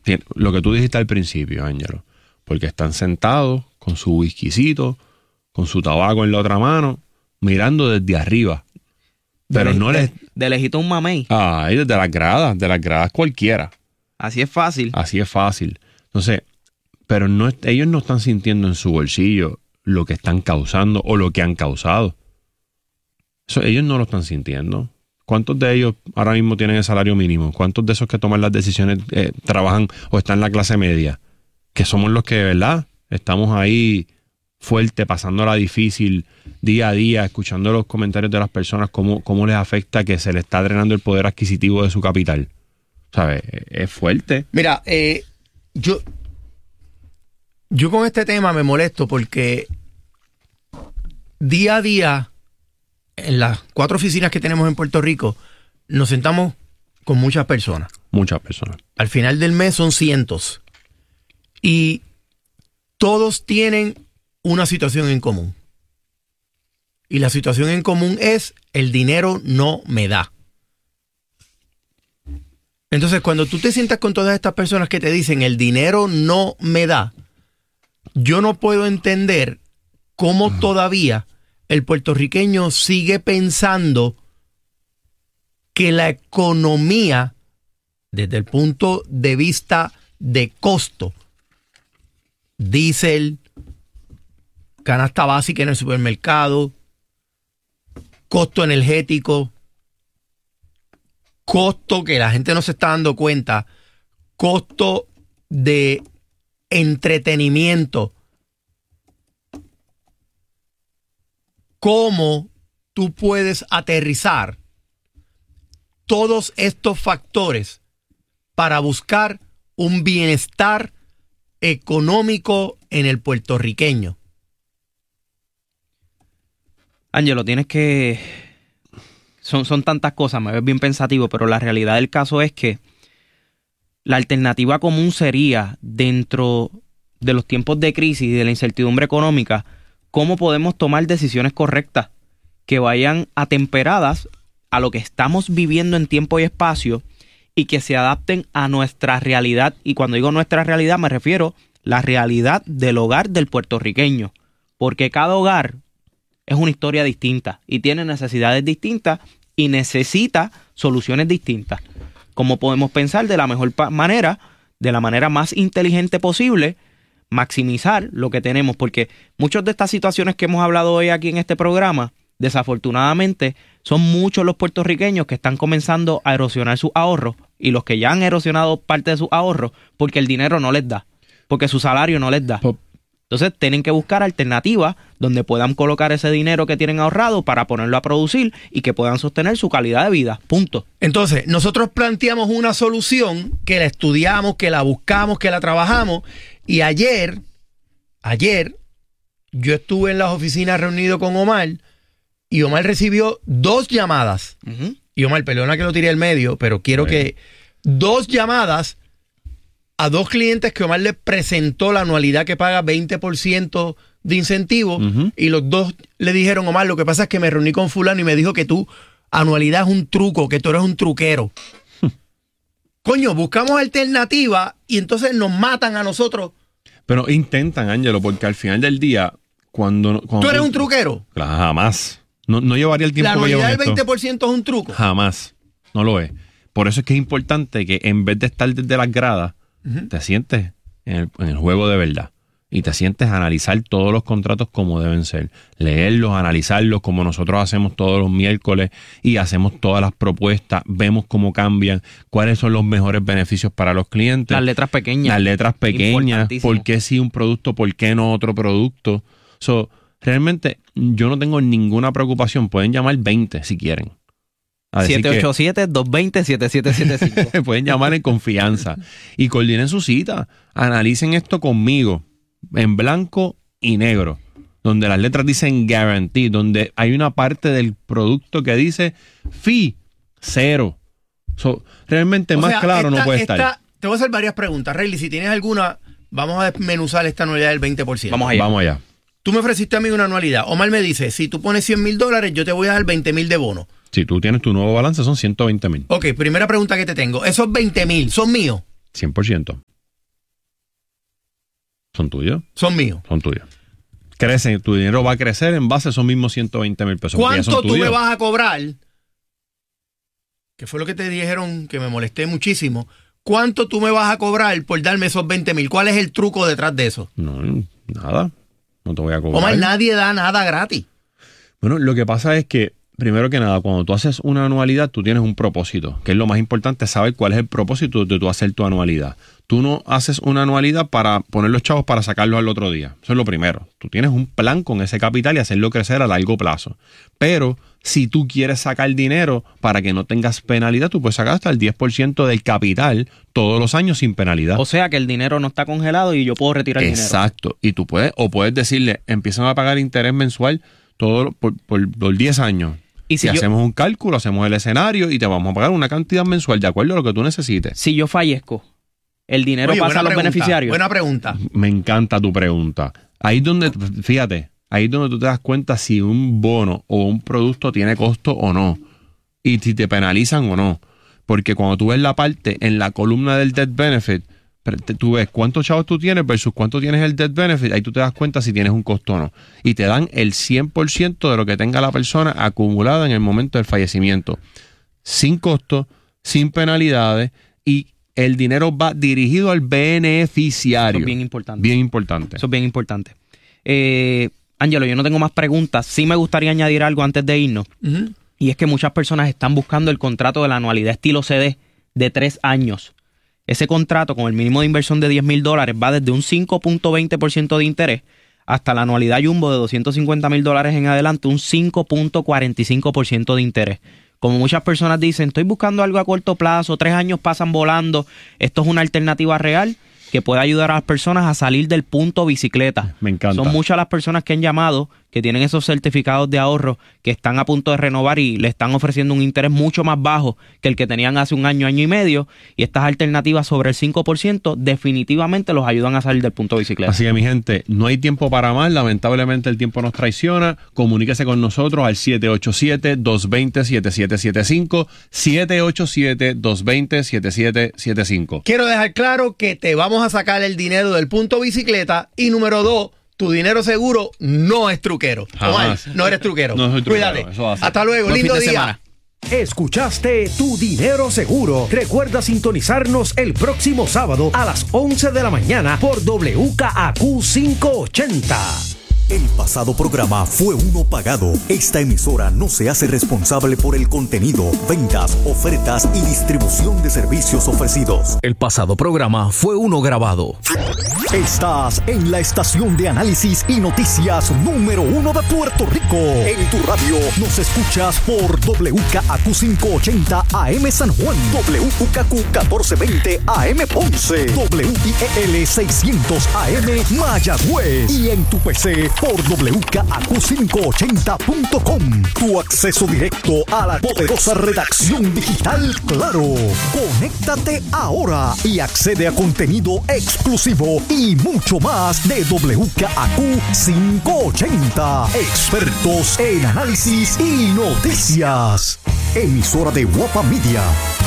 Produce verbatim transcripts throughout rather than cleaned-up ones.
tiene, lo que tú dijiste al principio, Ángelo, porque están sentados con su whiskycito, con su tabaco en la otra mano, mirando desde arriba. Pero de, no les... De, de lejito un mamey. Ay, desde las gradas, de las gradas cualquiera. Así es fácil. Así es fácil. Entonces, pero no, ellos no están sintiendo en su bolsillo lo que están causando o lo que han causado. Eso, ellos no lo están sintiendo. ¿Cuántos de ellos ahora mismo tienen el salario mínimo? ¿Cuántos de esos que toman las decisiones eh, trabajan o están en la clase media? Que somos los que, ¿verdad? Estamos ahí fuerte, pasándola difícil día a día, escuchando los comentarios de las personas, cómo, cómo les afecta que se les está drenando el poder adquisitivo de su capital. ¿Sabes? Es fuerte. Mira, eh, yo, yo con este tema me molesto porque día a día, en las cuatro oficinas que tenemos en Puerto Rico, nos sentamos con muchas personas. Muchas personas. Al final del mes son cientos. Y todos tienen una situación en común. Y la situación en común es: el dinero no me da. Entonces, cuando tú te sientas con todas estas personas que te dicen el dinero no me da, yo no puedo entender cómo uh-huh. todavía el puertorriqueño sigue pensando que la economía, desde el punto de vista de costo, diésel, canasta básica en el supermercado, costo energético, costo que la gente no se está dando cuenta, costo de entretenimiento. ¿Cómo tú puedes aterrizar todos estos factores para buscar un bienestar económico en el puertorriqueño? Ángelo, tienes que... Son, son tantas cosas, me ves bien pensativo, pero la realidad del caso es que la alternativa común sería, dentro de los tiempos de crisis y de la incertidumbre económica, cómo podemos tomar decisiones correctas que vayan atemperadas a lo que estamos viviendo en tiempo y espacio y que se adapten a nuestra realidad. Y cuando digo nuestra realidad me refiero a la realidad del hogar del puertorriqueño, porque cada hogar es una historia distinta y tiene necesidades distintas y necesita soluciones distintas. ¿Cómo podemos pensar de la mejor manera, de la manera más inteligente posible, maximizar lo que tenemos? Porque muchas de estas situaciones que hemos hablado hoy aquí en este programa, desafortunadamente, son muchos los puertorriqueños que están comenzando a erosionar sus ahorros, y los que ya han erosionado parte de sus ahorros porque el dinero no les da, porque su salario no les da. Entonces tienen que buscar alternativas donde puedan colocar ese dinero que tienen ahorrado para ponerlo a producir y que puedan sostener su calidad de vida. Punto. Entonces, nosotros planteamos una solución que la estudiamos, que la buscamos, que la trabajamos. Y ayer, ayer, yo estuve en las oficinas reunido con Omar y Omar recibió dos llamadas. Uh-huh. Y Omar, perdona que lo tiré al medio, pero quiero Bien. que dos llamadas a dos clientes que Omar le presentó la anualidad que paga veinte por ciento de incentivo, uh-huh. y los dos le dijeron: Omar, lo que pasa es que me reuní con fulano y me dijo que tu anualidad es un truco, que tú eres un truquero. Coño, buscamos alternativas y entonces nos matan a nosotros. Pero intentan, Ángelo, porque al final del día, cuando... cuando ¿Tú eres un truquero? Jamás. No, no llevaría el tiempo que llevo. ¿La anualidad del veinte por ciento es un truco? Jamás. No lo es. Por eso es que es importante que en vez de estar desde las gradas, uh-huh. te sientes en el, en el juego de verdad y te sientes a analizar todos los contratos como deben ser, leerlos, analizarlos como nosotros hacemos todos los miércoles y hacemos todas las propuestas, vemos cómo cambian, cuáles son los mejores beneficios para los clientes. Las letras pequeñas. Las letras pequeñas, por qué sí un producto, por qué no otro producto. So, realmente yo no tengo ninguna preocupación, pueden llamar veinte si quieren. siete ocho siete, dos dos cero, siete siete siete cinco. Pueden llamar en confianza y coordinen su cita. Analicen esto conmigo en blanco y negro, donde las letras dicen guarantee, donde hay una parte del producto que dice fee cero. So, realmente o más sea, claro esta, no puede esta, estar. Te voy a hacer varias preguntas, Rayleigh. Si tienes alguna, vamos a desmenuzar esta anualidad del veinte por ciento. Vamos allá. Vamos allá. Tú me ofreciste a mí una anualidad. Omar me dice, si tú pones cien mil dólares, yo te voy a dar veinte mil de bono. Si tú tienes tu nuevo balance, son ciento veinte mil. Ok, primera pregunta que te tengo. ¿Esos veinte mil son míos? cien por ciento. Son tuyos. Son míos. Son tuyos. Crecen, tu dinero va a crecer en base a esos mismos ciento veinte mil pesos. ¿Cuánto tú me vas a cobrar? Que fue lo que te dijeron, que me molesté muchísimo. ¿Cuánto tú me vas a cobrar por darme esos veinte mil? ¿Cuál es el truco detrás de eso? No, nada. No te voy a cobrar. Omar, nadie da nada gratis. Bueno, lo que pasa es que, primero que nada, cuando tú haces una anualidad, tú tienes un propósito, que es lo más importante, saber cuál es el propósito de tú hacer tu anualidad. Tú no haces una anualidad para poner los chavos para sacarlos al otro día. Eso es lo primero. Tú tienes un plan con ese capital y hacerlo crecer a largo plazo. Pero si tú quieres sacar dinero para que no tengas penalidad, tú puedes sacar hasta el diez por ciento del capital todos los años sin penalidad. O sea que el dinero no está congelado y yo puedo retirar el dinero. Exacto. Y tú puedes, o puedes decirle, empiezan a pagar interés mensual todo por, por, por diez años. Y si y yo, hacemos un cálculo, hacemos el escenario y te vamos a pagar una cantidad mensual de acuerdo a lo que tú necesites. Si yo fallezco, ¿el dinero Oye, pasa a los pregunta, beneficiarios? Buena pregunta. Me encanta tu pregunta. Ahí es donde, fíjate, ahí es donde tú te das cuenta si un bono o un producto tiene costo o no. Y si te penalizan o no. Porque cuando tú ves la parte en la columna del death benefit, tú ves cuántos chavos tú tienes versus cuánto tienes el death benefit, ahí tú te das cuenta si tienes un costo o no. Y te dan el cien por ciento de lo que tenga la persona acumulada en el momento del fallecimiento. Sin costo, sin penalidades y el dinero va dirigido al beneficiario. Eso es bien importante. Bien importante. Eso es bien importante. Eh, Ángelo, yo no tengo más preguntas. Sí me gustaría añadir algo antes de irnos. Uh-huh. Y es que muchas personas están buscando el contrato de la anualidad estilo C D de tres años. Ese contrato con el mínimo de inversión de diez mil dólares va desde un cinco punto veinte por ciento de interés hasta la anualidad Jumbo de doscientos cincuenta mil dólares en adelante, un cinco punto cuarenta y cinco por ciento de interés. Como muchas personas dicen, estoy buscando algo a corto plazo, tres años pasan volando. Esto es una alternativa real que puede ayudar a las personas a salir del punto bicicleta. Me encanta. Son muchas las personas que han llamado, que tienen esos certificados de ahorro, que están a punto de renovar y le están ofreciendo un interés mucho más bajo que el que tenían hace un año, año y medio. Y estas alternativas sobre el cinco por ciento definitivamente los ayudan a salir del punto bicicleta. Así que, mi gente, no hay tiempo para más. Lamentablemente el tiempo nos traiciona. Comuníquese con nosotros al siete ocho siete, dos dos cero, siete siete siete cinco, siete ocho siete, dos dos cero, siete siete siete cinco. Quiero dejar claro que te vamos a sacar el dinero del punto bicicleta y número dos, tu dinero seguro no es truquero. Jamás. Omar, no eres truquero. No soy truquero. Cuídate. Eso hace. Hasta luego. Buen Lindo fin de día. semana. Escuchaste Tu Dinero Seguro. Recuerda sintonizarnos el próximo sábado a las once de la mañana por W K A Q quinientos ochenta. El pasado programa fue uno pagado. Esta emisora no se hace responsable por el contenido, ventas, ofertas y distribución de servicios ofrecidos. El pasado programa fue uno grabado. Estás en la estación de análisis y noticias número uno de Puerto Rico. En tu radio nos escuchas por W K A Q quinientos ochenta A M San Juan, W K Q catorce veinte A M Ponce, W I E L seiscientos A M Mayagüez y en tu P C por W K A Q quinientos ochenta punto com. Tu acceso directo a la poderosa redacción digital Claro. Conéctate ahora y accede a contenido exclusivo y mucho más de W K A Q quinientos ochenta. Expertos en análisis y noticias. Emisora de Guapa Media.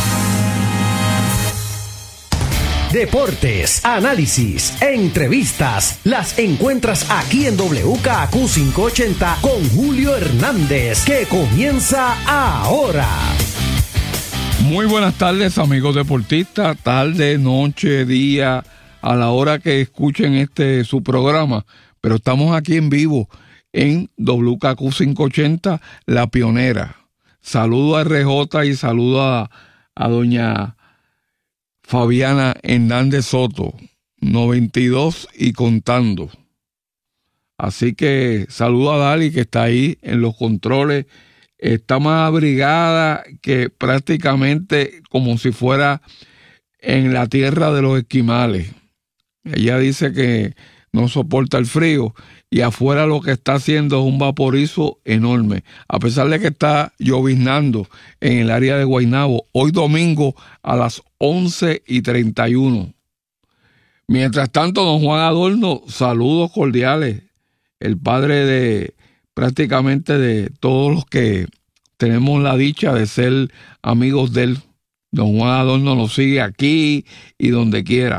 Deportes, análisis, entrevistas, las encuentras aquí en W K A Q quinientos ochenta con Julio Hernández, que comienza ahora. Muy buenas tardes, amigos deportistas, tarde, noche, día, a la hora que escuchen este su programa, pero estamos aquí en vivo en W K A Q quinientos ochenta, La Pionera. Saludo a R J y saludo a, a doña Fabiana Hernández Soto, noventa y dos y contando. Así que saludo a Dali, que está ahí en los controles. Está más abrigada que prácticamente como si fuera en la tierra de los esquimales. Ella dice que no soporta el frío y afuera lo que está haciendo es un vaporizo enorme. A pesar de que está lloviznando en el área de Guaynabo, hoy domingo a las once y treinta y uno. Mientras tanto, don Juan Adorno, saludos cordiales. El padre de prácticamente de todos los que tenemos la dicha de ser amigos de él. Don Juan Adorno nos sigue aquí y donde quiera.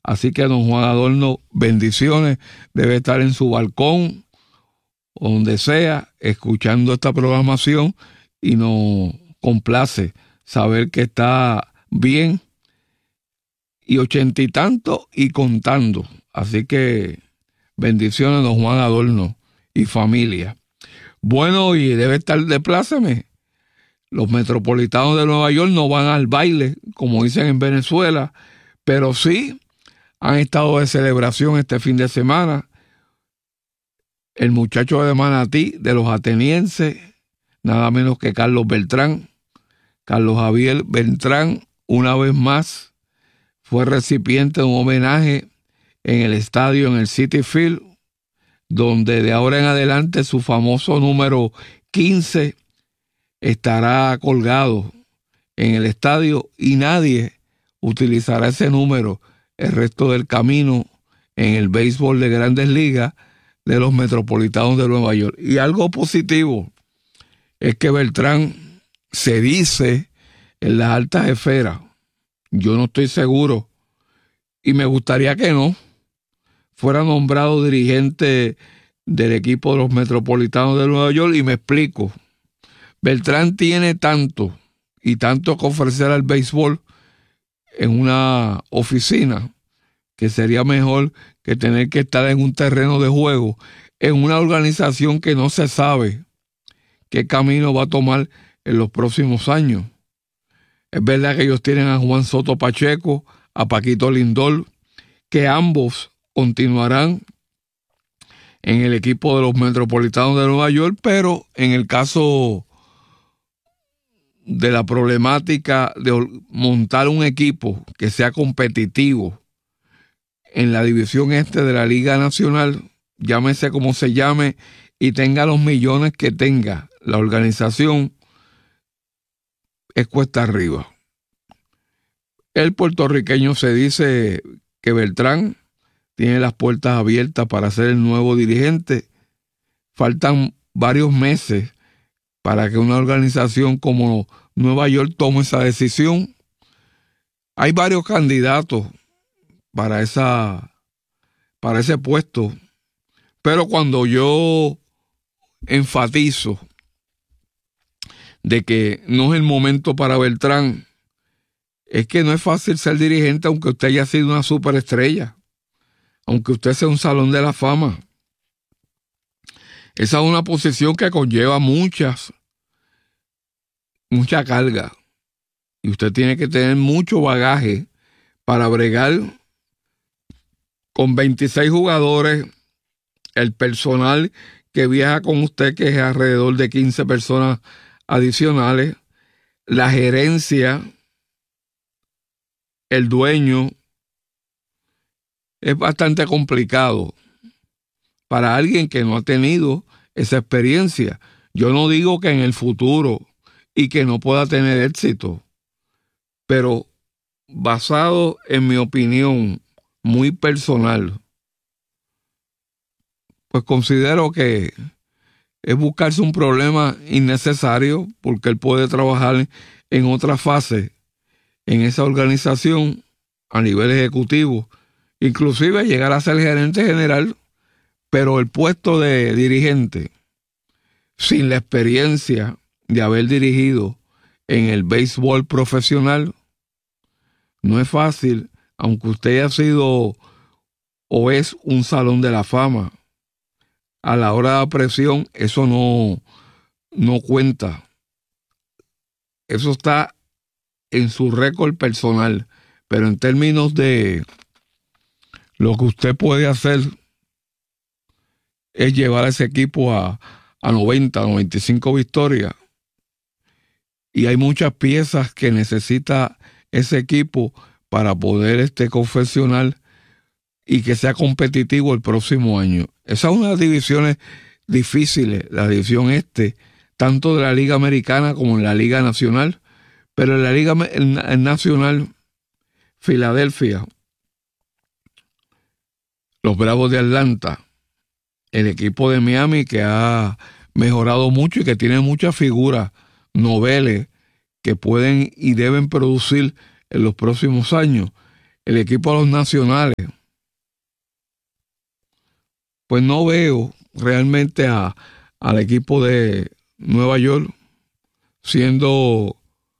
Así que don Juan Adorno, bendiciones, debe estar en su balcón o donde sea, escuchando esta programación, y nos complace saber que está bien y ochenta y tanto y contando. Así que bendiciones, don Juan Adorno y familia. Bueno, y debe estar de pláceme. Los metropolitanos de Nueva York no van al baile, como dicen en Venezuela, pero sí han estado de celebración este fin de semana. El muchacho de Manatí, de los atenienses, nada menos que Carlos Beltrán, Carlos Javier Beltrán, una vez más, fue recipiente de un homenaje en el estadio, en el Citi Field, donde de ahora en adelante su famoso número quince estará colgado en el estadio y nadie utilizará ese número el resto del camino en el béisbol de Grandes Ligas de los Metropolitanos de Nueva York. Y algo positivo es que Beltrán se dice en las altas esferas, yo no estoy seguro, y me gustaría que no, fuera nombrado dirigente del equipo de los Metropolitanos de Nueva York, y me explico. Beltrán tiene tanto y tanto que ofrecer al béisbol en una oficina que sería mejor que tener que estar en un terreno de juego, en una organización que no se sabe qué camino va a tomar en los próximos años. Es verdad que ellos tienen a Juan Soto Pacheco, a Paquito Lindor, que ambos continuarán en el equipo de los Metropolitanos de Nueva York, pero en el caso de la problemática de montar un equipo que sea competitivo en la división este de la Liga Nacional, llámese como se llame, y tenga los millones que tenga la organización, es cuesta arriba. El puertorriqueño se dice que Beltrán tiene las puertas abiertas para ser el nuevo dirigente. Faltan varios meses para que una organización como Nueva York tome esa decisión. Hay varios candidatos para esa, para ese puesto, pero cuando yo enfatizo de que no es el momento para Beltrán, es que no es fácil ser dirigente aunque usted haya sido una superestrella, aunque usted sea un salón de la fama. Esa es una posición que conlleva muchas, mucha carga. Y usted tiene que tener mucho bagaje para bregar con veintiséis jugadores, el personal que viaja con usted, que es alrededor de quince personas adicionales, la gerencia, el dueño. Es bastante complicado para alguien que no ha tenido esa experiencia. Yo no digo que en el futuro y que no pueda tener éxito, pero basado en mi opinión muy personal, pues considero que es buscarse un problema innecesario, porque él puede trabajar en otra fase en esa organización a nivel ejecutivo, inclusive llegar a ser gerente general, pero el puesto de dirigente, sin la experiencia de haber dirigido en el béisbol profesional, no es fácil, aunque usted haya sido o es un salón de la fama. A la hora de la presión, eso no, no cuenta. Eso está en su récord personal, pero en términos de lo que usted puede hacer es llevar a ese equipo a, a noventa, noventa y cinco victorias. Y hay muchas piezas que necesita ese equipo para poder este, confeccionar y que sea competitivo el próximo año. Esas son unas divisiones difíciles, la división este, tanto de la Liga Americana como en la Liga Nacional. Pero en la Liga Nacional, Filadelfia, los Bravos de Atlanta, el equipo de Miami, que ha mejorado mucho y que tiene muchas figuras noveles que pueden y deben producir en los próximos años, el equipo de los Nacionales, pues no veo realmente a, al equipo de Nueva York siendo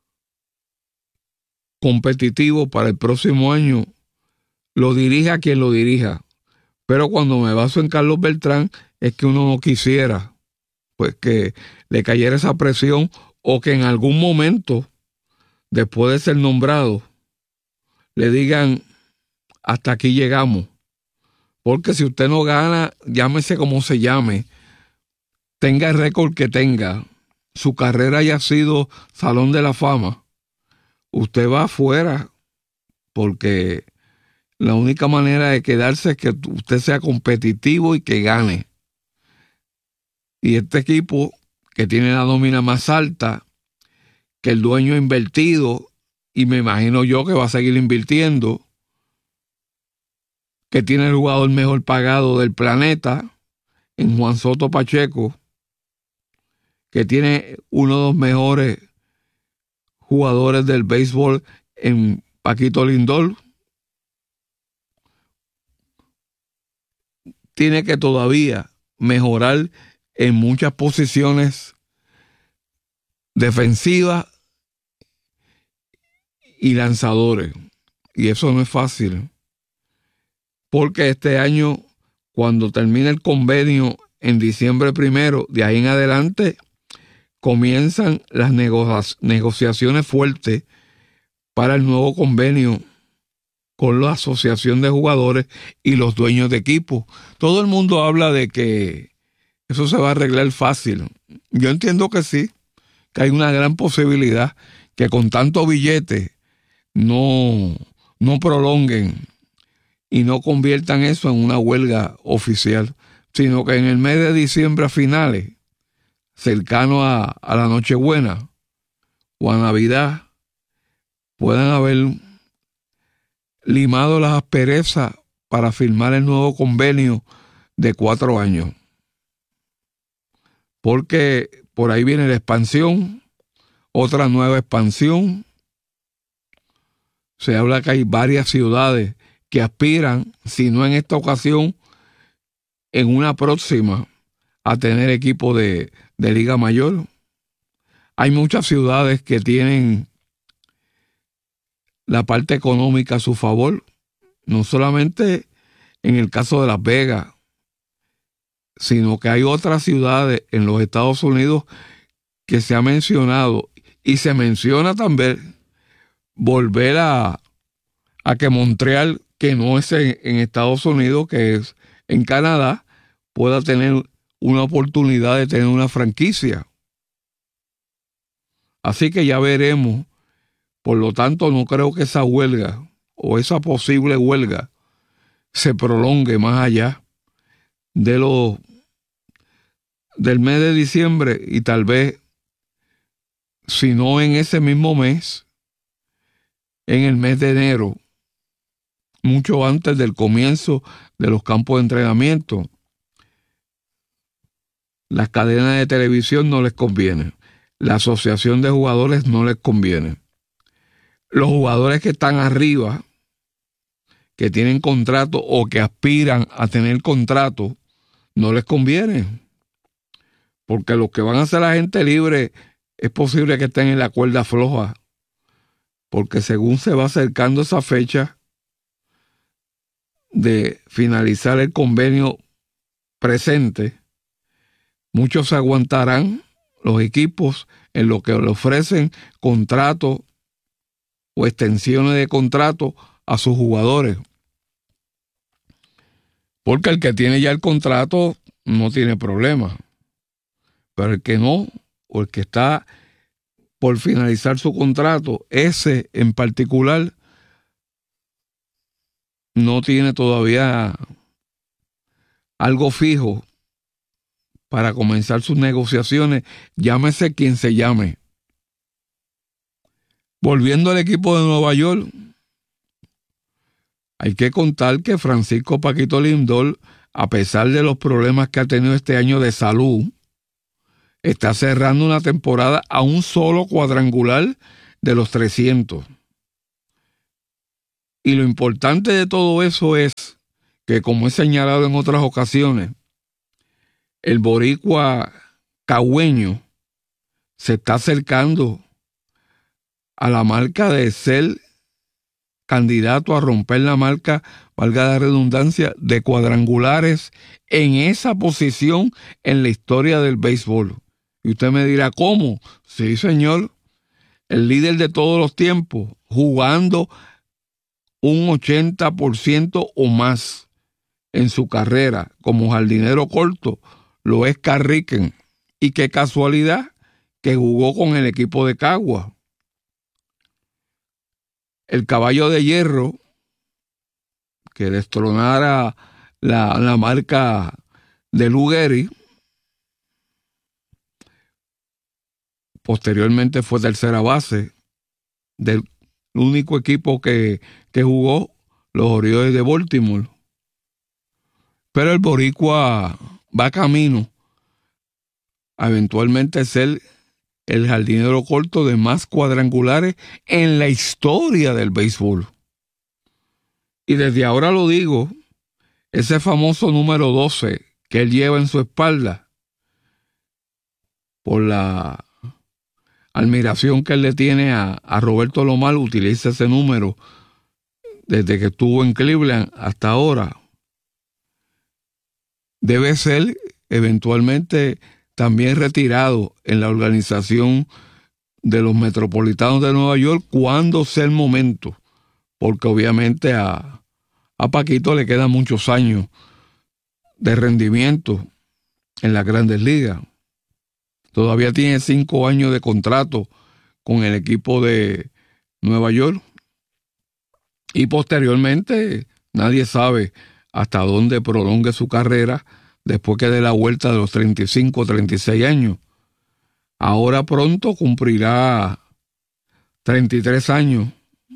competitivo para el próximo año, lo dirija quien lo dirija. Pero cuando me baso en Carlos Beltrán, es que uno no quisiera pues que le cayera esa presión, o que en algún momento, después de ser nombrado, le digan, hasta aquí llegamos. Porque si usted no gana, llámese como se llame, tenga el récord que tenga, su carrera haya sido Salón de la Fama, usted va afuera, porque la única manera de quedarse es que usted sea competitivo y que gane. Y este equipo, que tiene la nómina más alta, que el dueño ha invertido, y me imagino yo que va a seguir invirtiendo, que tiene el jugador mejor pagado del planeta, en Juan Soto Pacheco, que tiene uno de los mejores jugadores del béisbol en Paquito Lindor, tiene que todavía mejorar en muchas posiciones defensivas y lanzadores. Y eso no es fácil. Porque este año, cuando termine el convenio en diciembre primero, de ahí en adelante, comienzan las negocia- negociaciones fuertes para el nuevo convenio con la asociación de jugadores y los dueños de equipo. Todo el mundo habla de que eso se va a arreglar fácil. Yo entiendo que sí, que hay una gran posibilidad que con tanto billete no, no prolonguen y no conviertan eso en una huelga oficial, sino que en el mes de diciembre a finales, cercano a, a la Nochebuena o a Navidad, puedan haber limado las asperezas para firmar el nuevo convenio de cuatro años. Porque por ahí viene la expansión, otra nueva expansión. Se habla que hay varias ciudades que aspiran, si no en esta ocasión, en una próxima, a tener equipo de, de Liga Mayor. Hay muchas ciudades que tienen la parte económica a su favor, no solamente en el caso de Las Vegas, sino que hay otras ciudades en los Estados Unidos que se ha mencionado, y se menciona también volver a, a que Montreal, que no es en, en Estados Unidos, que es en Canadá, pueda tener una oportunidad de tener una franquicia. Así que ya veremos. Por lo tanto, no creo que esa huelga o esa posible huelga se prolongue más allá de lo, del mes de diciembre, y tal vez, si no en ese mismo mes, en el mes de enero, mucho antes del comienzo de los campos de entrenamiento. Las cadenas de televisión no les conviene. La asociación de jugadores no les conviene. Los jugadores que están arriba, que tienen contrato o que aspiran a tener contrato, no les conviene. Porque los que van a ser agentes libres es posible que estén en la cuerda floja. Porque según se va acercando esa fecha de finalizar el convenio presente, muchos se aguantarán, los equipos, en lo que le ofrecen contratos o extensiones de contrato a sus jugadores. Porque el que tiene ya el contrato no tiene problema. Pero el que no, o el que está por finalizar su contrato, ese en particular no tiene todavía algo fijo para comenzar sus negociaciones, llámese quien se llame. Volviendo al equipo de Nueva York, hay que contar que Francisco Paquito Lindor, a pesar de los problemas que ha tenido este año de salud, está cerrando una temporada a un solo cuadrangular de los trescientos. Y lo importante de todo eso es que, como he señalado en otras ocasiones, el boricua cagüeño se está acercando a la marca de ser candidato a romper la marca, valga la redundancia, de cuadrangulares en esa posición en la historia del béisbol. Y usted me dirá, ¿cómo? Sí, señor, el líder de todos los tiempos, jugando un ochenta por ciento o más en su carrera como jardinero corto, lo es Cal Ripken. Y qué casualidad que jugó con el equipo de Cagua. El caballo de hierro que destronara la, la marca de Lou Gehrig, posteriormente fue tercera base del único equipo que, que jugó, los Orioles de Baltimore. Pero el boricua va camino a eventualmente ser el jardinero corto de más cuadrangulares en la historia del béisbol. Y desde ahora lo digo, ese famoso número doce que él lleva en su espalda, por la admiración que él le tiene a, a Roberto Alomar, utiliza ese número desde que estuvo en Cleveland hasta ahora. Debe ser eventualmente también retirado en la organización de los Metropolitanos de Nueva York cuando sea el momento, porque obviamente a, a Paquito le quedan muchos años de rendimiento en las Grandes Ligas. Todavía tiene cinco años de contrato con el equipo de Nueva York y posteriormente nadie sabe hasta dónde prolongue su carrera después que dé la vuelta de los treinta y cinco, treinta y seis años. Ahora pronto cumplirá treinta y tres años.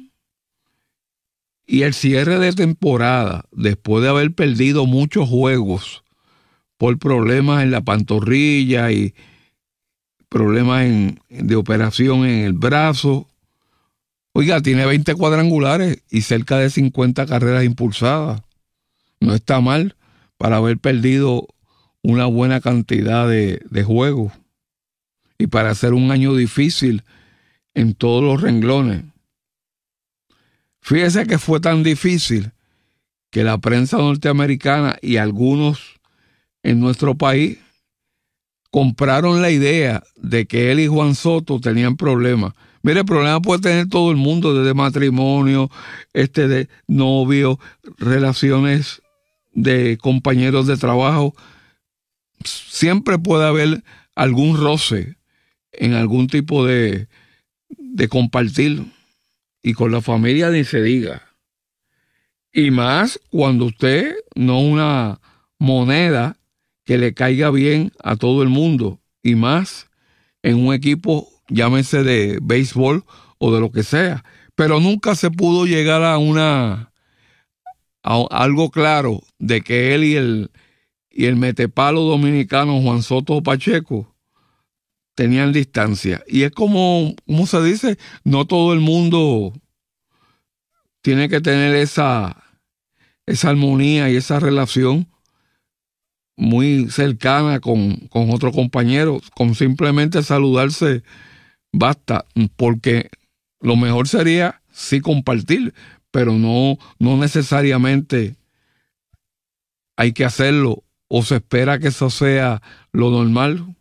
Y el cierre de temporada, después de haber perdido muchos juegos por problemas en la pantorrilla y problemas en, de operación en el brazo, oiga, tiene veinte cuadrangulares y cerca de cincuenta carreras impulsadas. No está mal para haber perdido una buena cantidad de, de juegos y para hacer un año difícil en todos los renglones. Fíjese que fue tan difícil que la prensa norteamericana y algunos en nuestro país compraron la idea de que él y Juan Soto tenían problemas. Mire, el problema puede tener todo el mundo, desde matrimonio, este de novio, relaciones de compañeros de trabajo. Siempre puede haber algún roce en algún tipo de, de compartir. Y con la familia ni se diga. Y más cuando usted no una moneda que le caiga bien a todo el mundo. Y más en un equipo, llámese de béisbol o de lo que sea. Pero nunca se pudo llegar a una a algo claro de que él y el, y el metepalo dominicano Juan Soto Pacheco tenían distancia. Y es como, ¿cómo se dice? No todo el mundo tiene que tener esa, esa armonía y esa relación muy cercana con, con otro compañero. Con simplemente saludarse basta, porque lo mejor sería sí compartir, pero no, no necesariamente hay que hacerlo o se espera que eso sea lo normal.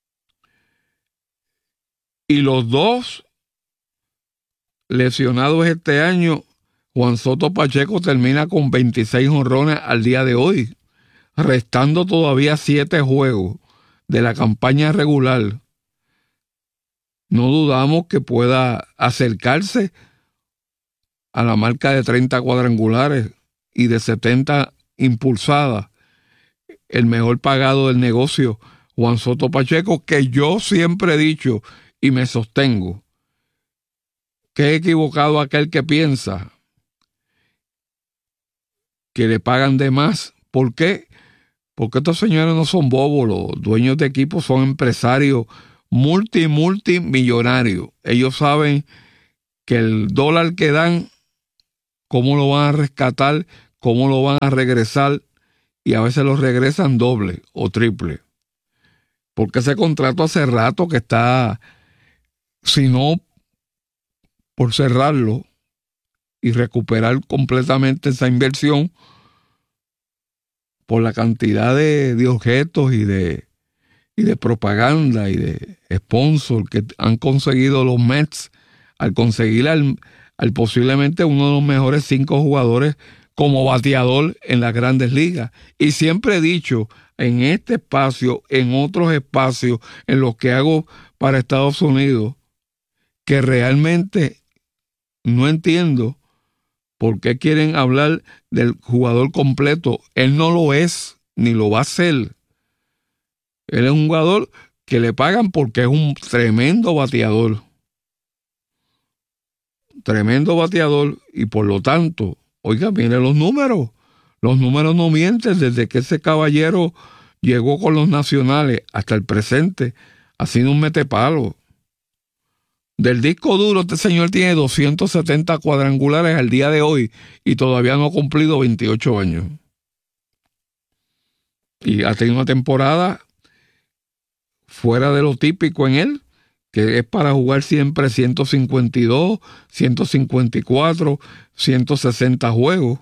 Y los dos lesionados este año, Juan Soto Pacheco termina con veintiséis jonrones al día de hoy, restando todavía siete juegos de la campaña regular. No dudamos que pueda acercarse a la marca de treinta cuadrangulares y de setenta impulsadas. El mejor pagado del negocio, Juan Soto Pacheco, que yo siempre he dicho y me sostengo que he equivocado a aquel que piensa que le pagan de más. ¿Por qué? Porque estos señores no son bobos, los dueños de equipos son empresarios multi, multimillonarios. Ellos saben que el dólar que dan, cómo lo van a rescatar cómo lo van a regresar, y a veces lo regresan doble o triple. Porque ese contrato hace rato que está, si no por cerrarlo y recuperar completamente esa inversión, por la cantidad de, de objetos y de, y de propaganda y de sponsor que han conseguido los Mets al conseguir al, al posiblemente uno de los mejores cinco jugadores como bateador en las grandes ligas. Y siempre he dicho, en este espacio, en otros espacios, en los que hago para Estados Unidos, que realmente no entiendo por qué quieren hablar del jugador completo. Él no lo es, ni lo va a ser. Él es un jugador que le pagan porque es un tremendo bateador. Tremendo bateador, y por lo tanto, oiga, miren los números. Los números no mienten. Desde que ese caballero llegó con los nacionales hasta el presente, ha sido un metepalo. Del disco duro, este señor tiene doscientos setenta cuadrangulares al día de hoy y todavía no ha cumplido veintiocho años. Y ha tenido una temporada fuera de lo típico en él, que es para jugar siempre ciento cincuenta y dos, ciento cincuenta y cuatro, ciento sesenta juegos.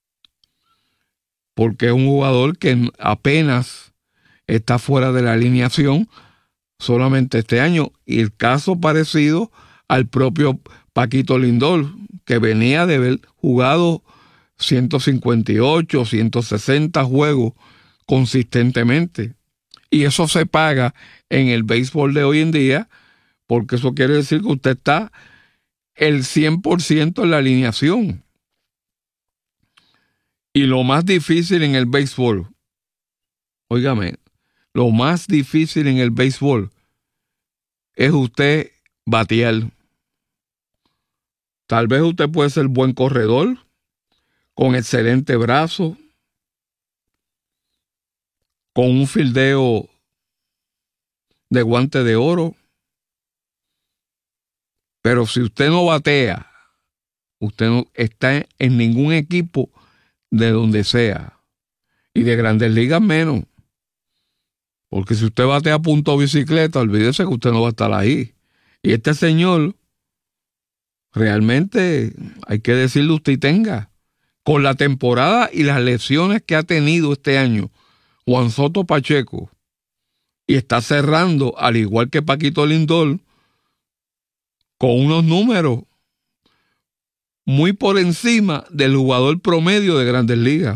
Porque es un jugador que apenas está fuera de la alineación solamente este año. Y el caso parecido al propio Paquito Lindor, que venía de haber jugado ciento cincuenta y ocho, ciento sesenta juegos consistentemente. Y eso se paga en el béisbol de hoy en día, porque eso quiere decir que usted está el cien por ciento en la alineación. Y lo más difícil en el béisbol, óigame, lo más difícil en el béisbol es usted batear. Tal vez usted puede ser buen corredor, con excelente brazo, con un fildeo de guante de oro. Pero si usted no batea, usted no está en ningún equipo de donde sea. Y de Grandes Ligas menos. Porque si usted batea a punto bicicleta, olvídese que usted no va a estar ahí. Y este señor, realmente, hay que decirle usted y tenga, con la temporada y las lesiones que ha tenido este año Juan Soto Pacheco, y está cerrando, al igual que Paquito Lindor, con unos números muy por encima del jugador promedio de Grandes Ligas.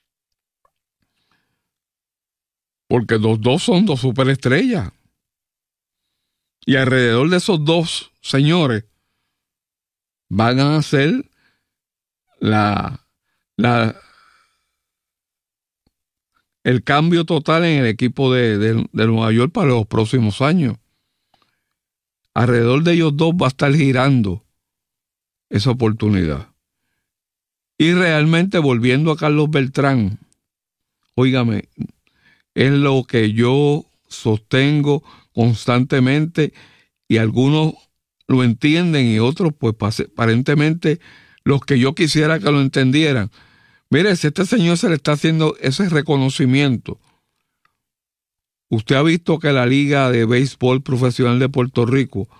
Porque los dos son dos superestrellas. Y alrededor de esos dos señores van a hacer la, la, el cambio total en el equipo de, de, de Nueva York para los próximos años. Alrededor de ellos dos va a estar girando esa oportunidad. Y realmente, volviendo a Carlos Beltrán, óigame, es lo que yo sostengo constantemente, y algunos lo entienden y otros, pues aparentemente los que yo quisiera que lo entendieran. Mire, si este señor se le está haciendo ese reconocimiento, usted ha visto que la Liga de Béisbol Profesional de Puerto Rico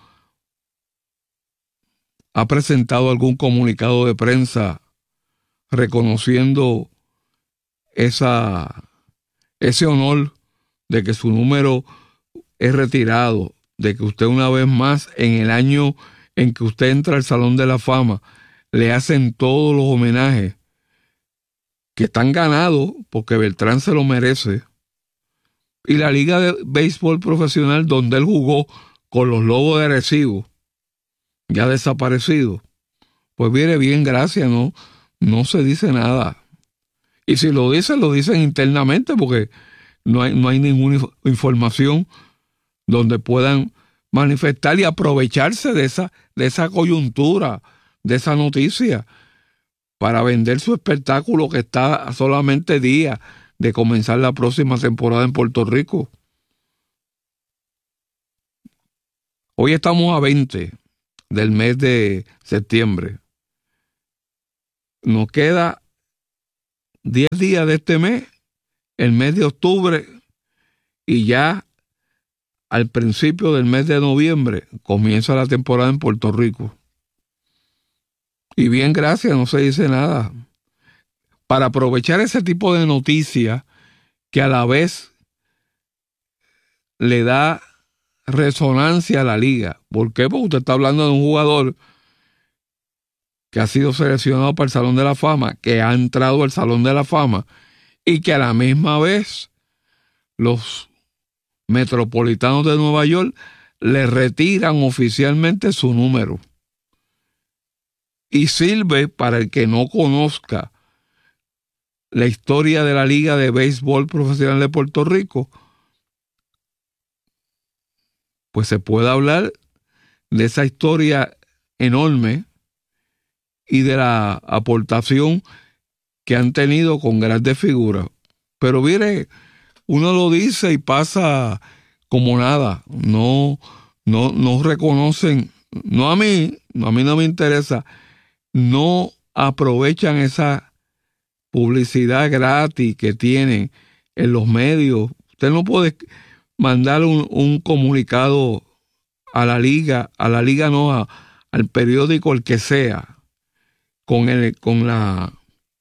ha presentado algún comunicado de prensa reconociendo esa, ese honor de que su número es retirado, de que usted una vez más, en el año en que usted entra al Salón de la Fama, le hacen todos los homenajes que están ganados, porque Beltrán se lo merece. Y la Liga de Béisbol Profesional, donde él jugó con los Lobos de Arecibo, ya desaparecido, pues viene bien, gracias, no, no se dice nada. Y si lo dicen, lo dicen internamente, porque no hay, no hay ninguna información donde puedan manifestar y aprovecharse de esa, de esa coyuntura, de esa noticia, para vender su espectáculo, que está a solamente días de comenzar la próxima temporada en Puerto Rico. Hoy estamos a veinte del mes de septiembre. Nos queda diez días de este mes, el mes de octubre, y ya al principio del mes de noviembre comienza la temporada en Puerto Rico. Y bien, gracias, no se dice nada. Para aprovechar ese tipo de noticias que a la vez le da resonancia a la liga. ¿Por qué? Porque usted está hablando de un jugador que ha sido seleccionado para el Salón de la Fama, que ha entrado al Salón de la Fama y que a la misma vez los Metropolitanos de Nueva York le retiran oficialmente su número. Y sirve para el que no conozca la historia de la Liga de Béisbol Profesional de Puerto Rico, pues se puede hablar de esa historia enorme y de la aportación que han tenido con grandes figuras. Pero mire, uno lo dice y pasa como nada. No, no, no reconocen, no a mí, a mí no me interesa, no aprovechan esa publicidad gratis que tienen en los medios. Usted no puede mandar un, un comunicado a la liga, a la liga no, a, al periódico, el que sea, con el, con la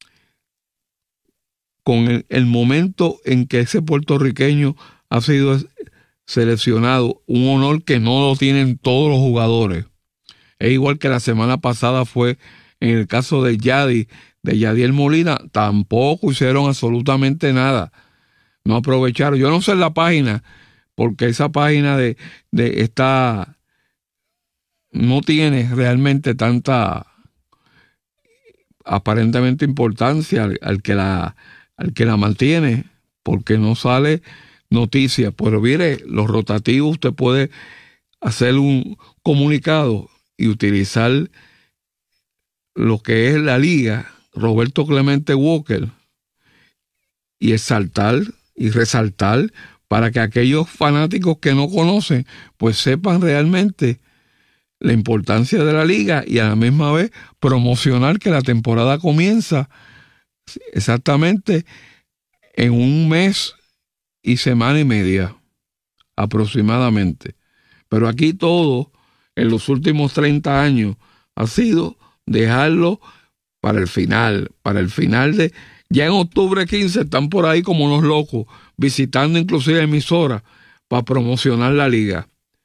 con el, el momento en que ese puertorriqueño ha sido seleccionado, un honor que no lo tienen todos los jugadores. Es igual que la semana pasada fue en el caso de Yadi, de Yadiel Molina, tampoco hicieron absolutamente nada. No aprovecharon. Yo no sé la página, porque esa página de, de esta no tiene realmente tanta aparentemente importancia al, al que la al que la mantiene, porque no sale noticia. Pero mire, los rotativos, usted puede hacer un comunicado y utilizar lo que es la liga, Roberto Clemente Walker, y exaltar y resaltar para que aquellos fanáticos que no conocen, pues sepan realmente la importancia de la liga, y a la misma vez promocionar que la temporada comienza exactamente en un mes y semana y media aproximadamente. Pero aquí todo en los últimos treinta años ha sido dejarlo para el final, para el final de, ya en octubre quince están por ahí como unos locos, visitando inclusive emisoras para promocionar la liga.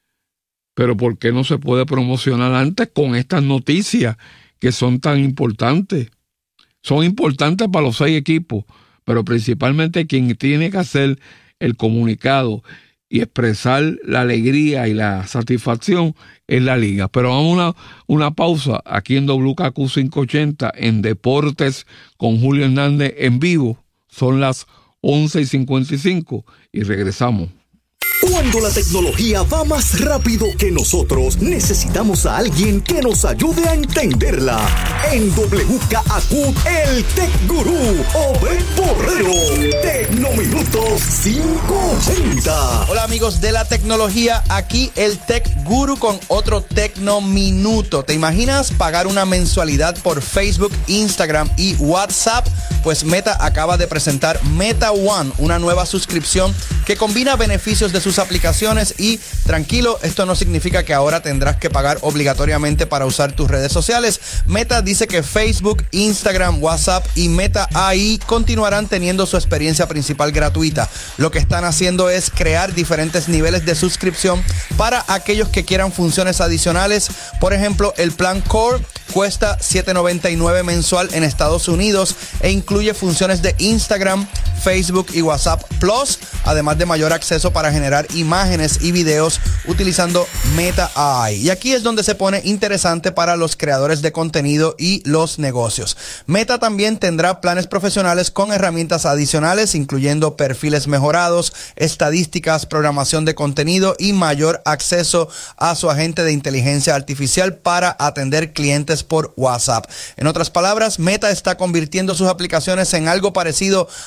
Pero ¿por qué no se puede promocionar antes con estas noticias que son tan importantes? Son importantes para los seis equipos, pero principalmente quien tiene que hacer el comunicado y expresar la alegría y la satisfacción es la liga. Pero vamos a una, una pausa aquí en W K Q quinientos ochenta en Deportes con Julio Hernández en vivo. Son las once y cincuenta y cinco y regresamos. Cuando la tecnología va más rápido que nosotros, necesitamos a alguien que nos ayude a entenderla. En W K Q, el Tech Gurú, Obed Borrero. Tecnominutos quinientos ochenta. Hola amigos de la tecnología, aquí el Tech Gurú con otro Tecnominuto. ¿Te imaginas pagar una mensualidad por Facebook, Instagram y WhatsApp? Pues Meta acaba de presentar Meta One, una nueva suscripción que combina beneficios de sus aplicaciones y tranquilo, esto no significa que ahora tendrás que pagar obligatoriamente para usar tus redes sociales. Meta dice que Facebook, Instagram, WhatsApp y Meta A I continuarán teniendo su experiencia principal gratuita. Lo que están haciendo es crear diferentes niveles de suscripción para aquellos que quieran funciones adicionales. Por ejemplo, el plan Core cuesta siete noventa y nueve mensual en Estados Unidos e incluye funciones de Instagram, Facebook y WhatsApp Plus, además de mayor acceso para generar imágenes y videos utilizando Meta A I. Y aquí es donde se pone interesante para los creadores de contenido y los negocios. Meta también tendrá planes profesionales con herramientas adicionales, incluyendo perfiles mejorados, estadísticas, programación de contenido y mayor acceso a su agente de inteligencia artificial para atender clientes por WhatsApp. En otras palabras, Meta está convirtiendo sus aplicaciones en algo parecido a esos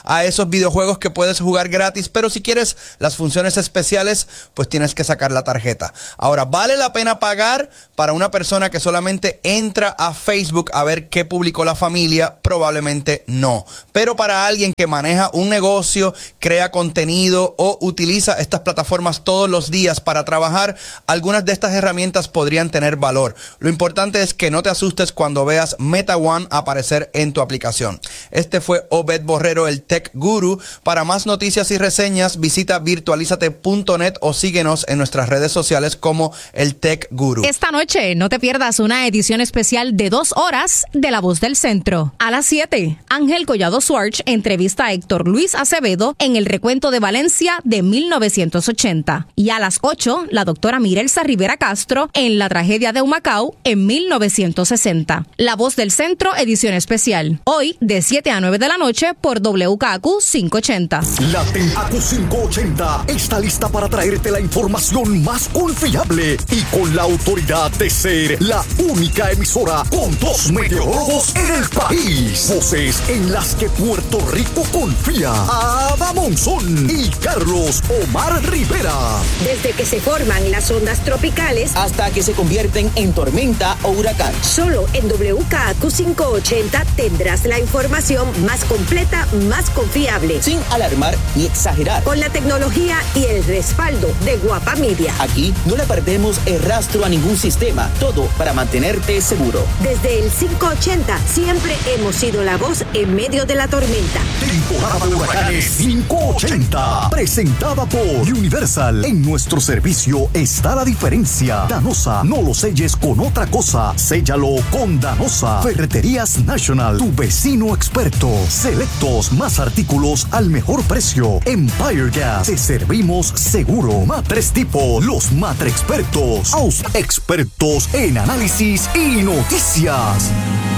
esos videojuegos que puedes jugar gratis, pero si quieres las funciones especiales, pues tienes que sacar la tarjeta. Ahora, ¿vale la pena pagar para una persona que solamente entra a Facebook a ver qué publicó la familia? Probablemente no. Pero para alguien que maneja un negocio, crea contenido o utiliza estas plataformas todos los días para trabajar, algunas de estas herramientas podrían tener valor. Lo importante es que no te asustes cuando veas Meta One aparecer en tu aplicación. Este fue Obed Borrero, el Tech Guru. Para más noticias y reseñas, visita virtualizate punto net o síguenos en nuestras redes sociales como el Tech Guru. Esta noche no te pierdas una edición especial de dos horas de La Voz del Centro. A las siete, Ángel Collado Schwartz entrevista a Héctor Luis Acevedo en el recuento de Valencia de mil novecientos ochenta. Y a las ocho, la doctora Mirelsa Rivera Castro en la tragedia de Humacao en mil novecientos sesenta. La Voz del Centro, edición especial. Hoy, de siete a nueve de la noche por W K Q quinientos ochenta. La A Q quinientos ochenta está lista para traerte la información más confiable y con la autoridad de ser la única emisora con dos meteorólogos en el país. Voces en las que Puerto Rico confía. Ada Monzón y Carlos Omar Rivera. Desde que se forman las ondas tropicales hasta que se convierten en tormenta o huracán. Solo en W K Q quinientos ochenta tendrás la información más completa, más confiable. Sin alarmar ni exagerar. Con la tecnología y el respaldo de Guapa Media. Aquí no le perdemos el rastro a ningún sistema. Todo para mantenerte seguro. Desde el quinientos ochenta siempre hemos sido la voz en medio de la tormenta. Temporada de huracanes quinientos ochenta. Presentada por Universal. En nuestro servicio está la diferencia. Danosa, no lo selles con otra cosa. Séllalo con Danosa. Ferreterías National, tu vecino experto. Selectos, más artículos al mejor precio. Empire Gas, te servimos seguro. Matres Tipo, los Matre Expertos. Aus expertos en análisis y noticias.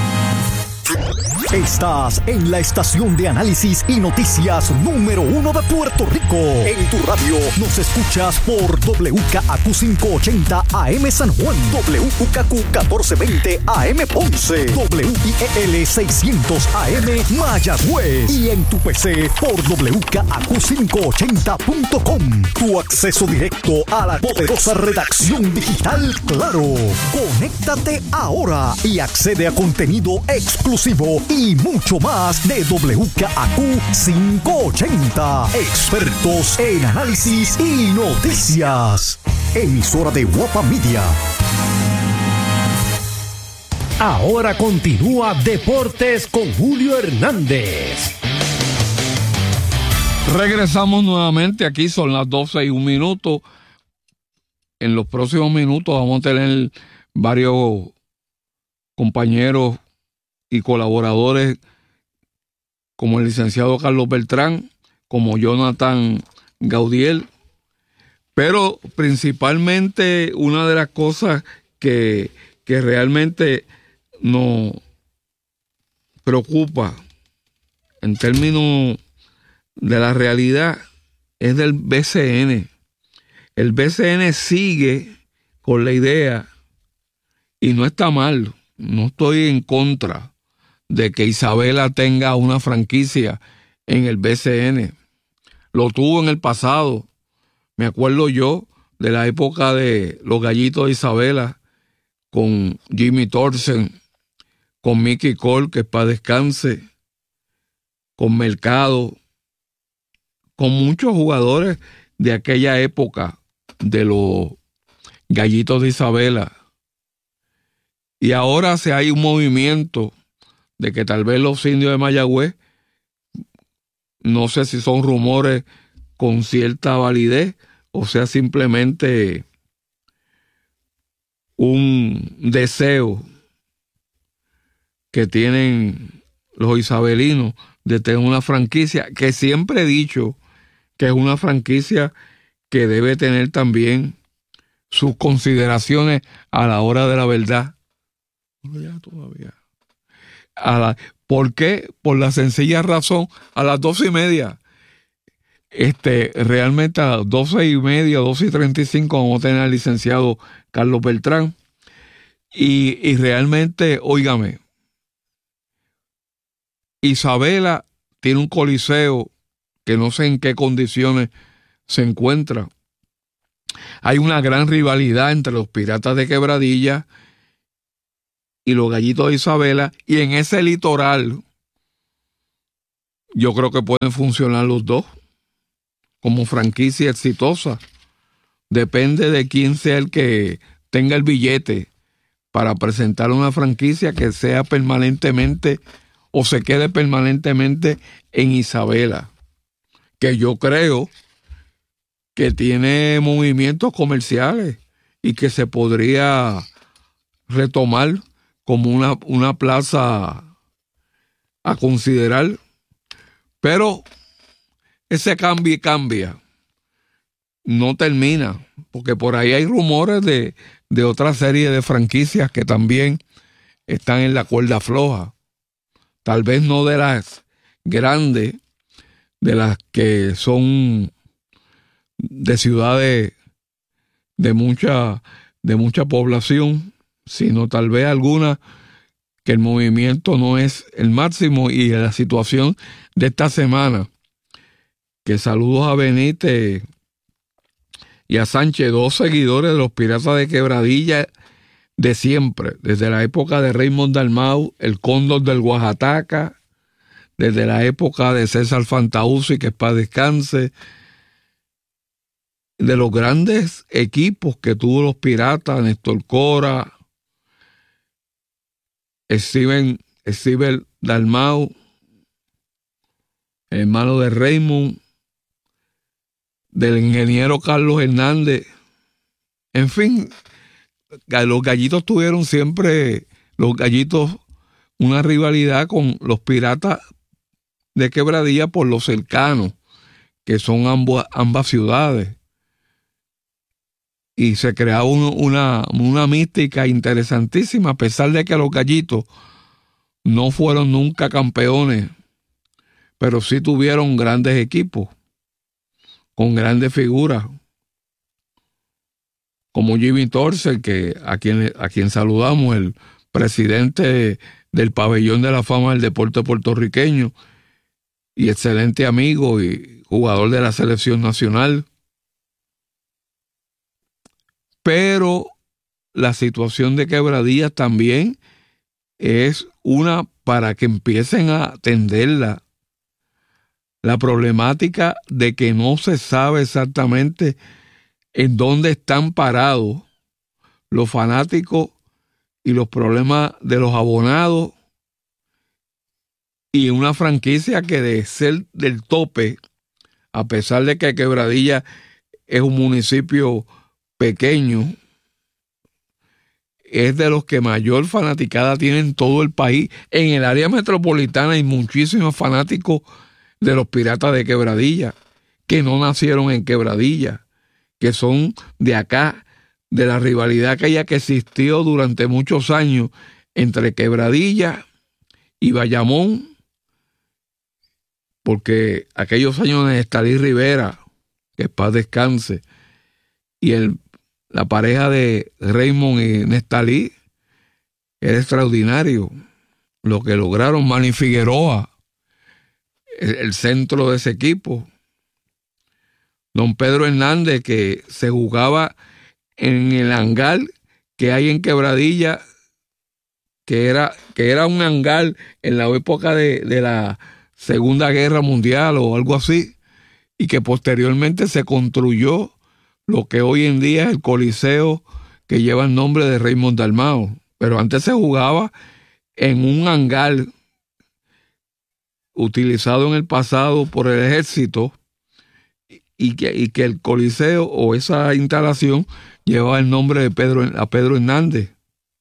Estás en la estación de análisis y noticias número uno de Puerto Rico. En tu radio nos escuchas por W K Q quinientos ochenta A M San Juan, W K Q catorce veinte A M Ponce, W I E L seiscientos A M Mayagüez y en tu P C por W K Q quinientos ochenta punto com. Tu acceso directo a la poderosa redacción digital Claro. Conéctate ahora y accede a contenido exclusivo y mucho más de W K Q quinientos ochenta. Expertos en análisis y noticias. Emisora de Guapa Media. Ahora continúa Deportes con Julio Hernández. Regresamos nuevamente, aquí son las doce y un minuto. En los próximos minutos vamos a tener varios compañeros y colaboradores como el licenciado Carlos Beltrán, como Jonathan Gaudiel, pero principalmente una de las cosas que, que realmente nos preocupa en términos de la realidad es del B C N. El B C N sigue con la idea, y no está mal, no estoy en contra de que Isabela tenga una franquicia en el B C N. Lo tuvo en el pasado. Me acuerdo yo de la época de los Gallitos de Isabela con Jimmy Thorsen, con Mickey Cole, que para descanse, con Mercado, con muchos jugadores de aquella época de los Gallitos de Isabela. Y ahora se hay un movimiento de que tal vez los Indios de Mayagüez, no sé si son rumores con cierta validez o sea simplemente un deseo que tienen los isabelinos de tener una franquicia que siempre he dicho que es una franquicia que debe tener también sus consideraciones a la hora de la verdad. No, ya todavía. A la, ¿Por qué? Por la sencilla razón, a las doce y media, este, realmente a las doce y media, doce y treinta y cinco, vamos a tener al licenciado Carlos Beltrán. Y, y realmente, óigame, Isabela tiene un coliseo que no sé en qué condiciones se encuentra. Hay una gran rivalidad entre los Piratas de Quebradilla y los Gallitos de Isabela, y en ese litoral yo creo que pueden funcionar los dos como franquicia exitosa. Depende de quién sea el que tenga el billete para presentar una franquicia que sea permanentemente o se quede permanentemente en Isabela, que yo creo que tiene movimientos comerciales y que se podría retomar como una, una plaza a considerar. Pero ese cambio y cambia. No termina, porque por ahí hay rumores de, de otra serie de franquicias que también están en la cuerda floja. Tal vez no de las grandes, de las que son de ciudades de mucha, de mucha población, sino tal vez algunas que el movimiento no es el máximo. Y en la situación de esta semana, que saludos a Benítez y a Sánchez, dos seguidores de los Piratas de Quebradilla de siempre, desde la época de Raymond Dalmau, el Cóndor del Oaxaca, desde la época de César Fantauzzi, que es para descanse, de los grandes equipos que tuvo los Piratas, Néstor Cora, Steven, Steven Dalmau, hermano de Raymond, del ingeniero Carlos Hernández. En fin, los Gallitos tuvieron siempre, los Gallitos, una rivalidad con los Piratas de Quebradilla por lo cercano que son ambos, ambas ciudades. Y se creaba un, una, una mística interesantísima, a pesar de que los Gallitos no fueron nunca campeones, pero sí tuvieron grandes equipos, con grandes figuras, como Jimmy Torcer, que a quien, a quien saludamos, el presidente del Pabellón de la Fama del Deporte Puertorriqueño, y excelente amigo y jugador de la selección nacional. Pero la situación de Quebradillas también es una para que empiecen a atenderla. La problemática de que no se sabe exactamente en dónde están parados los fanáticos y los problemas de los abonados, y una franquicia que de ser del tope, a pesar de que Quebradilla es un municipio pequeño, es de los que mayor fanaticada tiene en todo el país. En el área metropolitana hay muchísimos fanáticos de los Piratas de Quebradilla que no nacieron en Quebradilla, que son de acá, de la rivalidad aquella que existió durante muchos años entre Quebradilla y Bayamón, porque aquellos años de Estalí Rivera, que en paz descanse, y el, la pareja de Raymond y Nestalí era extraordinario. Lo que lograron, Manny Figueroa, el, el centro de ese equipo. Don Pedro Hernández, que se jugaba en el hangar que hay en Quebradilla, que era, que era un hangar en la época de, de la Segunda Guerra Mundial o algo así, y que posteriormente se construyó lo que hoy en día es el Coliseo que lleva el nombre de Raymond Dalmau. Pero antes se jugaba en un hangar utilizado en el pasado por el ejército, y que, y que el Coliseo o esa instalación llevaba el nombre de Pedro, a Pedro Hernández.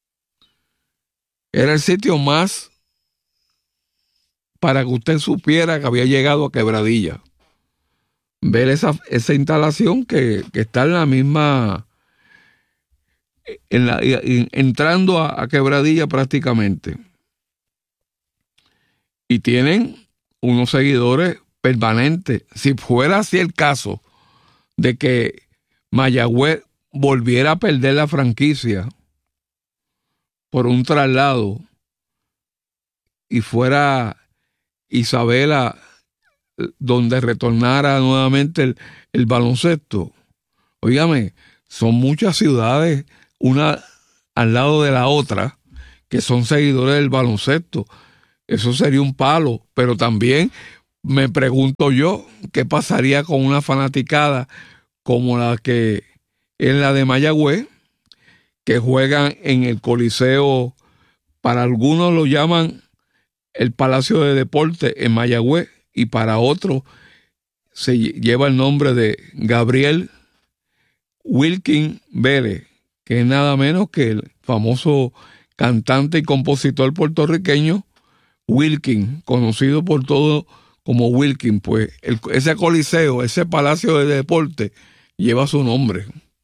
Era el sitio más para que usted supiera que había llegado a Quebradilla. Ver esa, esa instalación que, que está en la misma, en la, en, entrando a, a Quebradilla prácticamente. Y tienen unos seguidores permanentes. Si fuera así el caso de que Mayagüez volviera a perder la franquicia por un traslado y fuera Isabela donde retornara nuevamente el, el baloncesto. Óigame, son muchas ciudades, una al lado de la otra, que son seguidores del baloncesto. Eso sería un palo, pero también me pregunto yo, ¿qué pasaría con una fanaticada como la que es la de Mayagüez, que juegan en el Coliseo, para algunos lo llaman el Palacio de Deporte en Mayagüez, y para otros se lleva el nombre de Gabriel Wilkin Vélez, que es nada menos que el famoso cantante y compositor puertorriqueño Wilkin, conocido por todos como Wilkin. Pues el, ese coliseo, ese palacio de deporte lleva su nombre.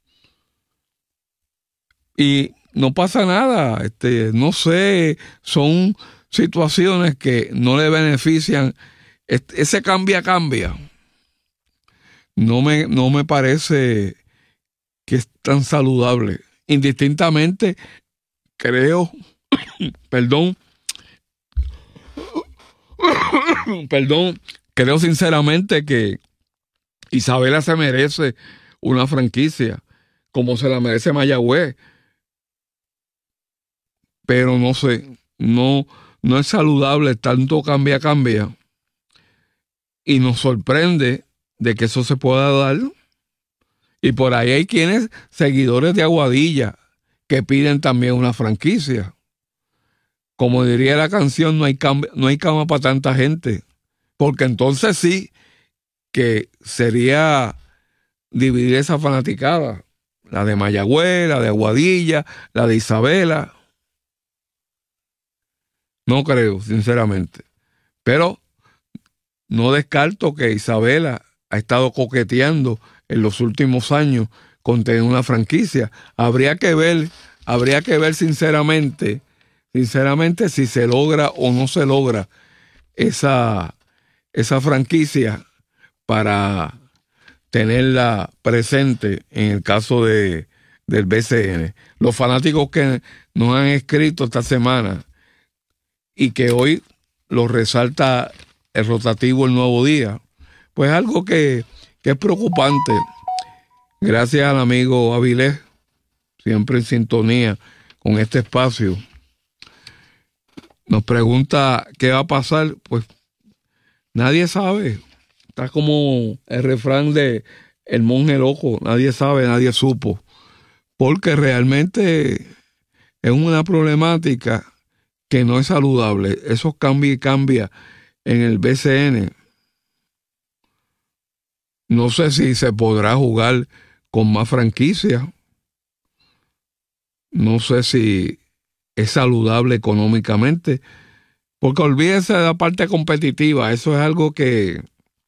Y no pasa nada, este, no sé, son situaciones que no le benefician. Este, ese cambia, cambia. No me, no me parece que es tan saludable. Indistintamente, creo, perdón, perdón, creo sinceramente que Isabela se merece una franquicia, como se la merece Mayagüez. Pero no sé, no, no es saludable tanto cambia, cambia. Y nos sorprende de que eso se pueda dar. Y por ahí hay quienes, seguidores de Aguadilla, que piden también una franquicia. Como diría la canción, no hay, cam- no hay cama para tanta gente. Porque entonces sí que sería dividir esa fanaticada. La de Mayagüez, la de Aguadilla, la de Isabela. No creo, sinceramente. Pero no descarto que Isabela ha estado coqueteando en los últimos años con tener una franquicia. Habría que ver, habría que ver sinceramente, sinceramente si se logra o no se logra esa, esa franquicia para tenerla presente en el caso de, del B C N. Los fanáticos que nos han escrito esta semana y que hoy lo resalta el rotativo El Nuevo Día, pues algo que, que es preocupante. Gracias al amigo Avilés, siempre en sintonía con este espacio. Nos pregunta qué va a pasar. Pues nadie sabe. Está como el refrán de El monje loco. Nadie sabe, nadie supo. Porque realmente es una problemática que no es saludable. Eso cambia y cambia en el B C N. No sé si se podrá jugar con más franquicias. No sé si es saludable económicamente. Porque olvídese de la parte competitiva. Eso es algo que,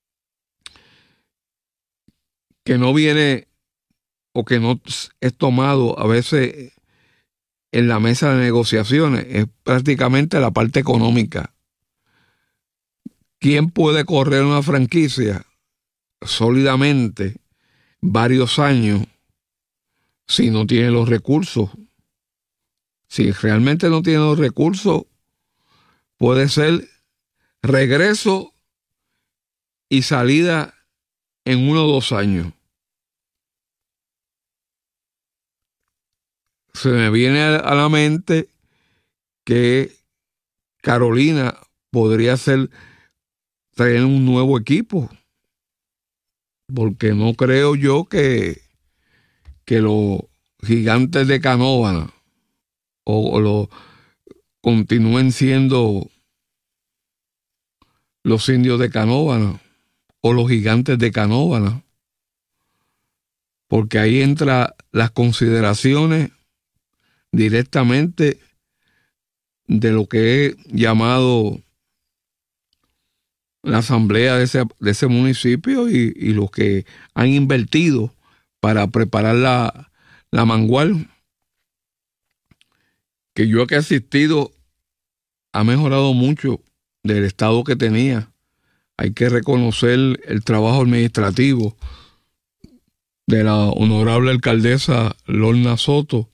que no viene o que no es tomado a veces en la mesa de negociaciones. Es prácticamente la parte económica. ¿Quién puede correr una franquicia sólidamente varios años si no tiene los recursos? Si realmente no tiene los recursos, puede ser regreso y salida en uno o dos años. Se me viene a la mente que Carolina podría ser traer un nuevo equipo, porque no creo yo que, que los Gigantes de Canóvana o, o los continúen siendo los Indios de Canóvana o los Gigantes de Canóvana, porque ahí entran las consideraciones directamente de lo que he llamado la asamblea de ese, de ese municipio y, y los que han invertido para preparar la, la mangual, que yo que he asistido ha mejorado mucho del estado que tenía. Hay que reconocer el trabajo administrativo de la honorable alcaldesa Lorna Soto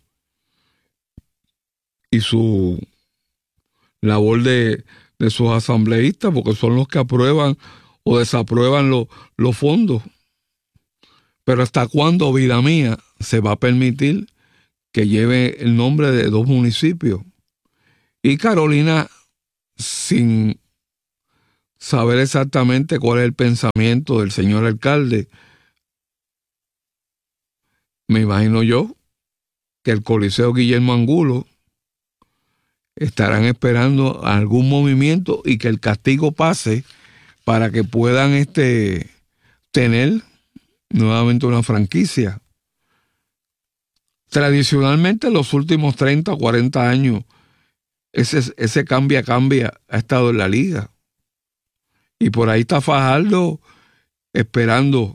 y su labor de, de sus asambleístas, porque son los que aprueban o desaprueban lo, los fondos. Pero ¿hasta cuándo, vida mía, se va a permitir que lleve el nombre de dos municipios? Y Carolina, sin saber exactamente cuál es el pensamiento del señor alcalde, me imagino yo que el Coliseo Guillermo Angulo estarán esperando algún movimiento y que el castigo pase para que puedan este, tener nuevamente una franquicia. Tradicionalmente en los últimos treinta o cuarenta años ese, ese cambia cambia ha estado en la liga, y por ahí está Fajardo esperando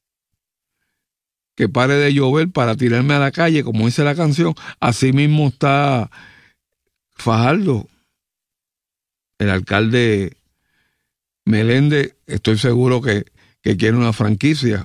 que pare de llover para tirarme a la calle, como dice la canción. Así mismo está Fajardo. El alcalde Meléndez, estoy seguro que, que quiere una franquicia.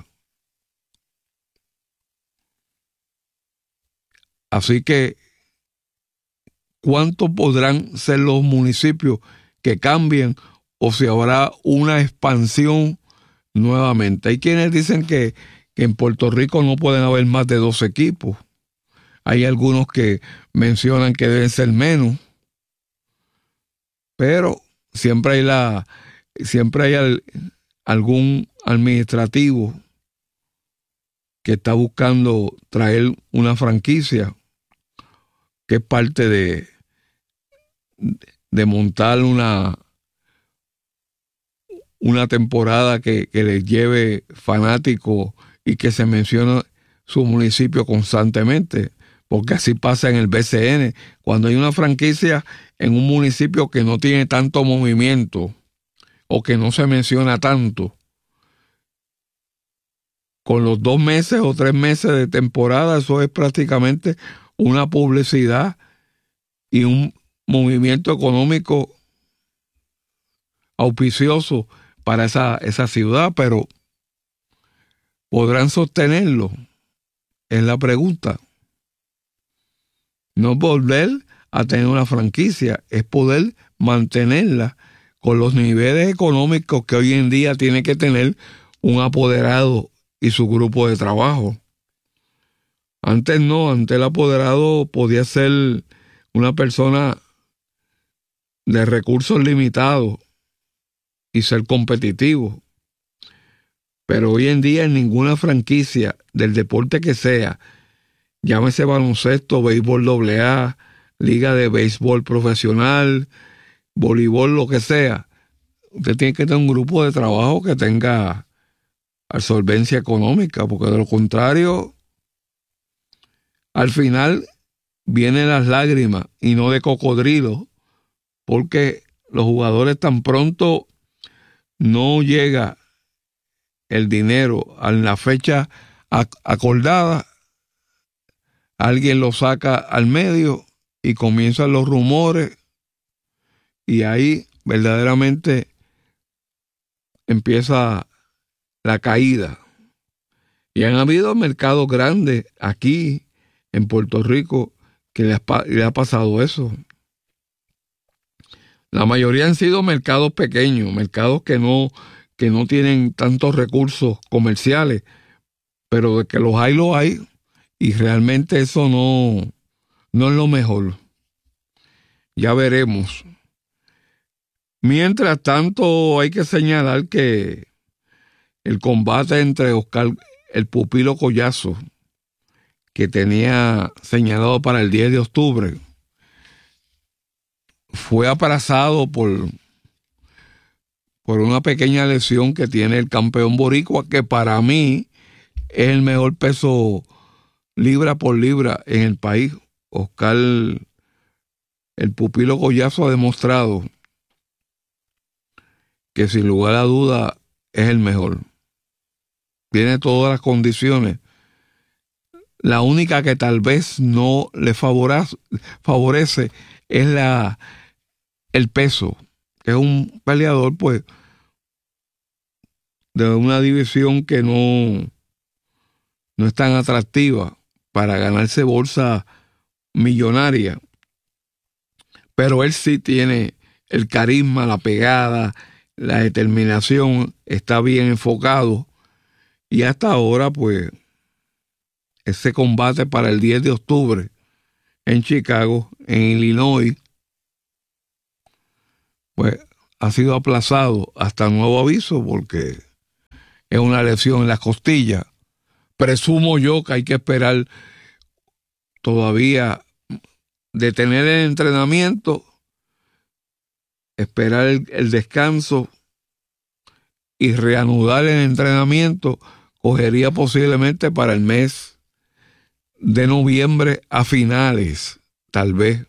Así que, ¿cuántos podrán ser los municipios que cambien o si habrá una expansión nuevamente? Hay quienes dicen que, que en Puerto Rico no pueden haber más de dos equipos. Hay algunos que mencionan que deben ser menos. Pero siempre hay la siempre hay al, algún administrativo que está buscando traer una franquicia que es parte de, de montar una, una temporada que, que les lleve fanáticos y que se mencione su municipio constantemente, porque así pasa en el B C N. Cuando hay una franquicia en un municipio que no tiene tanto movimiento o que no se menciona tanto, con los dos meses o tres meses de temporada, eso es prácticamente una publicidad y un movimiento económico auspicioso para esa, esa ciudad, pero ¿podrán sostenerlo? Es la pregunta. No volver a tener una franquicia, es poder mantenerla con los niveles económicos que hoy en día tiene que tener un apoderado y su grupo de trabajo. Antes no, antes el apoderado podía ser una persona de recursos limitados y ser competitivo. Pero hoy en día en ninguna franquicia del deporte que sea, llámese baloncesto, béisbol doble A, liga de béisbol profesional, voleibol, lo que sea, usted tiene que tener un grupo de trabajo que tenga solvencia económica, porque de lo contrario, al final vienen las lágrimas y no de cocodrilo, porque los jugadores tan pronto no llega el dinero en la fecha acordada, alguien lo saca al medio y comienzan los rumores y ahí verdaderamente empieza la caída. Y han habido mercados grandes aquí en Puerto Rico que le ha, le ha pasado eso. La mayoría han sido mercados pequeños, mercados que no, que no tienen tantos recursos comerciales, pero de que los hay, los hay, y realmente eso no, no es lo mejor. Ya veremos. Mientras tanto, hay que señalar que el combate entre Oscar, el pupilo Collazo, que tenía señalado para el diez de octubre, fue aplazado por, por una pequeña lesión que tiene el campeón boricua, que para mí es el mejor peso libra por libra en el país. Oscar, el pupilo Collazo, ha demostrado que sin lugar a duda es el mejor. Tiene todas las condiciones. La única que tal vez no le favorece, favorece es la, el peso, que es un peleador pues de una división que no, no es tan atractiva para ganarse bolsa millonaria. Pero él sí tiene el carisma, la pegada, la determinación está bien enfocado y hasta ahora pues ese combate para el diez de octubre en Chicago, en Illinois, pues ha sido aplazado hasta nuevo aviso porque es una lesión en las costillas. Presumo yo que hay que esperar todavía detener el entrenamiento, esperar el, el descanso y reanudar el entrenamiento. Cogería posiblemente para el mes de noviembre a finales, tal vez.